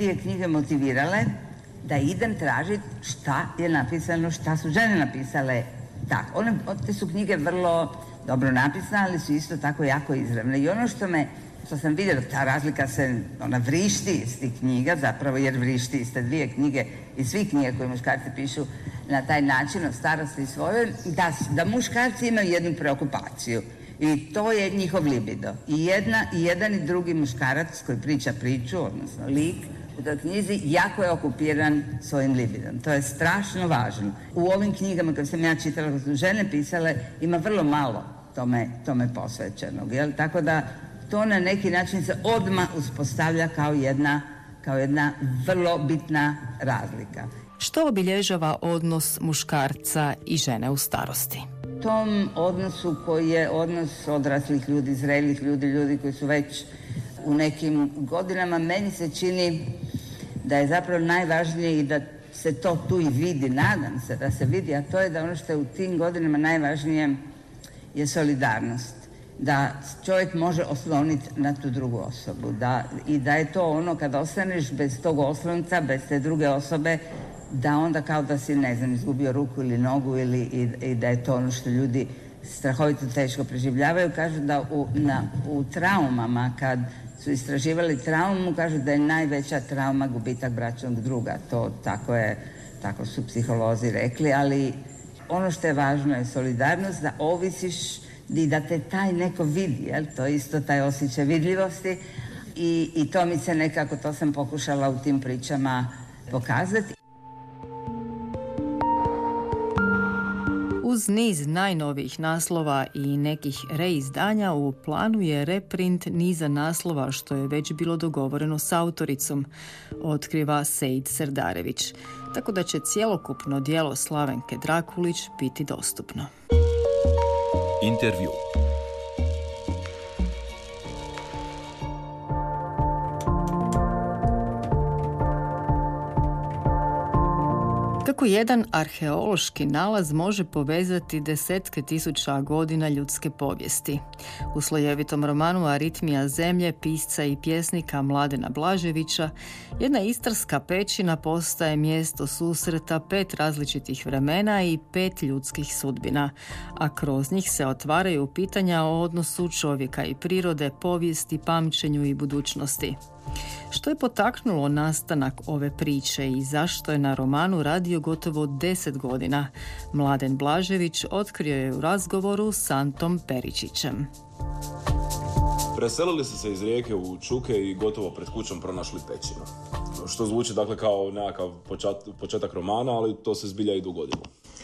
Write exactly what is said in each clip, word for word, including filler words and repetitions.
dvije knjige motivirale da idem tražiti šta je napisano, šta su žene napisale. Tako, one, te su knjige vrlo dobro napisane, ali su isto tako jako izravne. I ono što me, što sam vidjela, ta razlika se, ona vrišti iz tih knjiga, zapravo jer vrišti iz te dvije knjige i svih knjiga koje muškarci pišu na taj način o starosti svojoj, da, da muškarci imaju jednu preokupaciju. I to je njihov libido. I, jedna, i jedan i drugi muškarac koji priča priču, odnosno lik, u toj knjizi jako je okupiran svojim libidom. To je strašno važno. U ovim knjigama koje sam ja čitala, koje su žene pisale, ima vrlo malo tome, tome posvećenog. Jel? Tako da to na neki način se odmah uspostavlja kao jedna, kao jedna vrlo bitna razlika. Što obilježava odnos muškarca i žene u starosti? Tom odnosu koji je odnos odraslih ljudi, zrelih ljudi, ljudi koji su već u nekim godinama, meni se čini da je zapravo najvažnije i da se to tu i vidi, nadam se da se vidi, a to je da ono što je u tim godinama najvažnije je solidarnost. Da čovjek može osloniti na tu drugu osobu. Da, i da je to ono kad ostaneš bez tog oslonca, bez te druge osobe, da onda kao da si, ne znam, izgubio ruku ili nogu ili, i, i da je to ono što ljudi strahovito teško preživljavaju. Kažu da u, na, u traumama, kad su istraživali traumu, kažu da je najveća trauma gubitak bračnog druga. To tako je, tako su psiholozi rekli, ali ono što je važno je solidarnost, da ovisiš i da te taj neko vidi, jel? To je isto taj osjećaj vidljivosti i, i to mi se nekako, to sam pokušala u tim pričama pokazati. Uz niz najnovijih naslova i nekih reizdanja u planu je reprint niza naslova što je već bilo dogovoreno s autoricom, otkriva Sejid Serdarević, tako da će cjelokupno djelo Slavenke Drakulić biti dostupno. Intervju. Kako jedan arheološki nalaz može povezati desetke tisuća godina ljudske povijesti? U slojevitom romanu Aritmija zemlje pisca i pjesnika Mladena Blaževića, jedna istarska pećina postaje mjesto susreta pet različitih vremena i pet ljudskih sudbina, a kroz njih se otvaraju pitanja o odnosu čovjeka i prirode, povijesti, pamćenju i budućnosti. Što je potaknulo nastanak ove priče i zašto je na romanu radio gotovo deset godina? Mladen Blažević otkrio je u razgovoru s Antom Peričićem. Preselili su se iz Rijeke u Čuke i gotovo pred kućom pronašli pećinu. Što zvuči dakle kao nekakav početak romana, ali to se zbilja i dogodilo.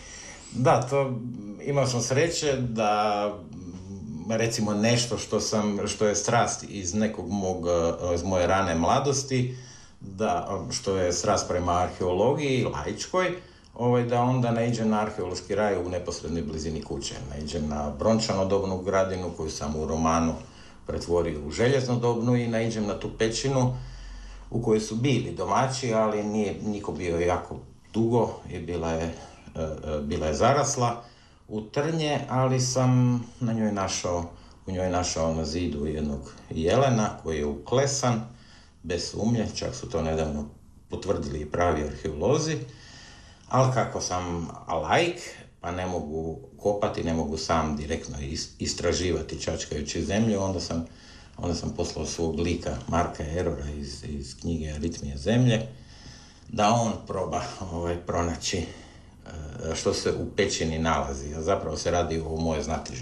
Da, to imao sam sreće da recimo nešto što sam, što je strast iz nekog mog, iz moje rane mladosti, da, što je strast prema arheologiji, laičkoj, ovaj, da onda naiđem na arheološki raj u neposrednoj blizini kuće. Naiđem na brončanodobnu gradinu koju sam u romanu pretvorio u željeznodobnu i naiđem na tu pećinu u kojoj su bili domaći, ali nije niko bio jako dugo i bila je, bila je zarasla u trnje, ali sam na njoj našao, u njoj našao na zidu jednog jelena koji je uklesan, bez sumnje, čak su to nedavno potvrdili i pravi arheolozi, ali kako sam laik, pa ne mogu kopati, ne mogu sam direktno istraživati čačkajući zemlju, onda sam, onda sam poslao svog lika Marka Erora iz, iz knjige Aritmija zemlje, da on proba ovaj, pronaći što se u pećini nalazi, a zapravo se radi o moje znatiželji.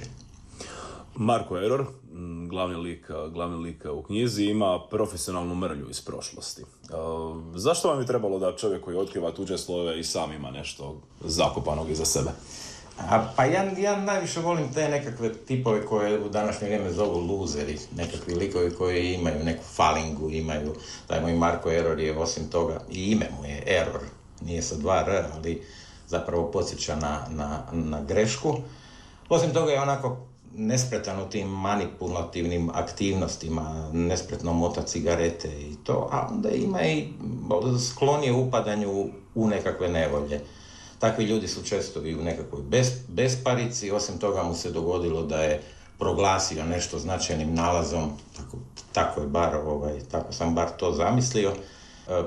Marko Eror, glavni lik, glavni lik u knjizi, ima profesionalnu mrlju iz prošlosti. Uh, zašto vam je trebalo da čovjek koji otkriva tuđe slojeve i sam ima nešto zakopanog iza sebe? A, pa ja, ja najviše volim te nekakve tipove koje u današnje vrijeme zovu luzeri, nekakvi likovi koji imaju neku falingu, imaju, taj moj Marko Eror je osim toga, i ime mu je Eror, nije sa dva R, ali zapravo podsjeća na, na, na grešku. Osim toga je onako nespretan u tim manipulativnim aktivnostima, nespretno mota cigarete i to, a onda ima i sklonije upadanju u nekakve nevolje. Takvi ljudi su često i u nekakvoj bes, besparici, osim toga mu se dogodilo da je proglasio nešto značajnim nalazom, tako, tako je bar, ovaj, tako sam bar to zamislio,